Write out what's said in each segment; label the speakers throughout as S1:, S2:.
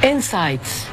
S1: Insights.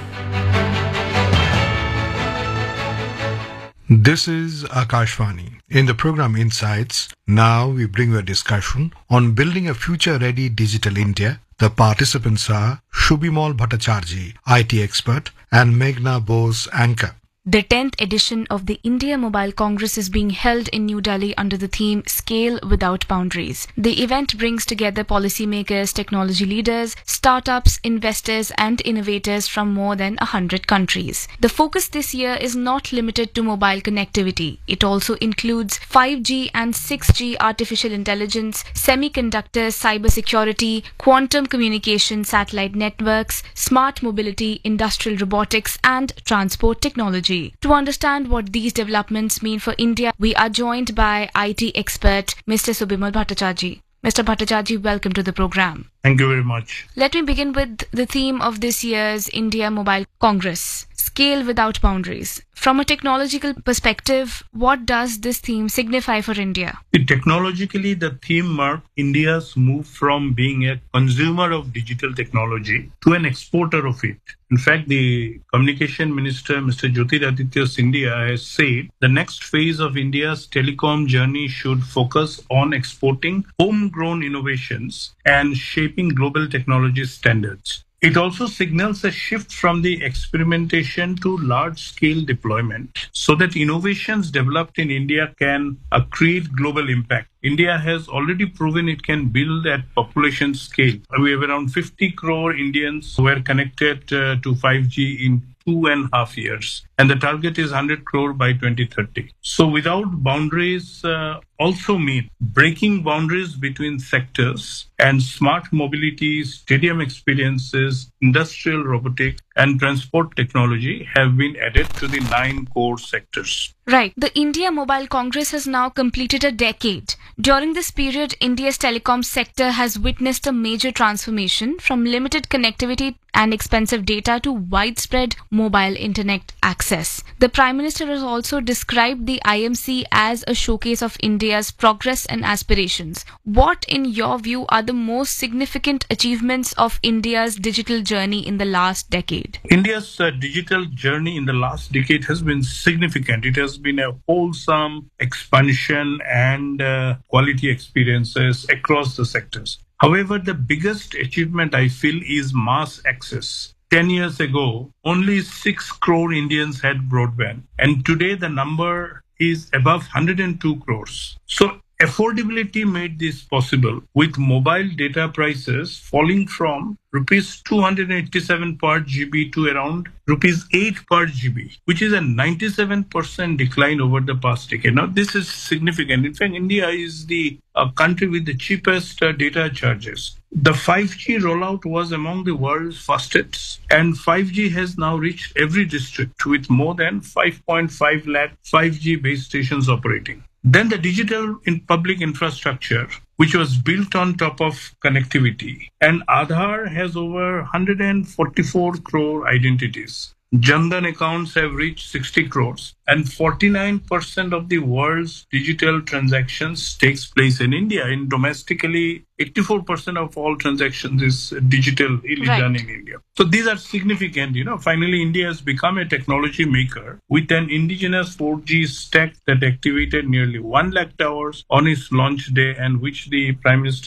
S2: This is Akashvani. In the program Insights, now we bring you a discussion on building a future-ready digital India. The participants are Shubhimal Bhattacharjee, IT expert, and Meghna Bose, anchor.
S3: The 10th edition of the India Mobile Congress is being held in New Delhi under the theme Scale Without Boundaries. The event brings together policymakers, technology leaders, startups, investors and innovators from more than 100 countries. The focus this year is not limited to mobile connectivity. It also includes 5G and 6G artificial intelligence, semiconductors, cybersecurity, quantum communication, satellite networks, smart mobility, industrial robotics and transport technology. To understand what these developments mean for India, we are joined by IT expert Mr. Shubhimal Bhattacharjee. Mr. Bhattacharjee, welcome to the program.
S4: Thank you very much.
S3: Let me begin with the theme of this year's India Mobile Congress, Scale Without Boundaries. From a technological perspective, what does this theme signify for India?
S4: Technologically, the theme marked India's move from being a consumer of digital technology to an exporter of it. In fact, the Communication Minister, Mr. Jyotiraditya Scindia, has said the next phase of India's telecom journey should focus on exporting homegrown innovations and shaping global technology standards. It also signals a shift from the experimentation to large-scale deployment so that innovations developed in India can create global impact. India has already proven it can build at population scale. We have around 50 crore Indians who are connected to 5G in 2.5 years. And the target is 100 crore by 2030. So without boundaries also mean breaking boundaries between sectors, and smart mobility, stadium experiences, industrial robotics and transport technology have been added to the 9 core sectors.
S3: Right. The India Mobile Congress has now completed a decade. During this period, India's telecom sector has witnessed a major transformation from limited connectivity and expensive data to widespread mobile internet access. The Prime Minister has also described the IMC as a showcase of India's progress and aspirations. What, in your view, are the most significant achievements of India's digital journey in the last decade?
S4: India's digital journey in the last decade has been significant. It has been a wholesome expansion and quality experiences across the sectors. However, the biggest achievement I feel is mass access. 10 years ago, only 6 crore Indians had broadband, and today the number is above 102 crores. So affordability made this possible, with mobile data prices falling from rupees 287 per GB to around rupees 8 per GB, which is a 97% decline over the past decade. Now, this is significant. In fact, India is the country with the cheapest data charges. The 5G rollout was among the world's fastest, and 5G has now reached every district with more than 5.5 lakh 5G base stations operating. Then the digital public infrastructure, which was built on top of connectivity, and Aadhaar has over 144 crore identities. Jan Dhan accounts have reached 60 crores, and 49% of the world's digital transactions takes place in India. And domestically, 84% of all transactions is digitally done in India. So these are significant. Finally, India has become a technology maker with an indigenous 4G stack that activated nearly 1 lakh towers on its launch day, and which the Prime Minister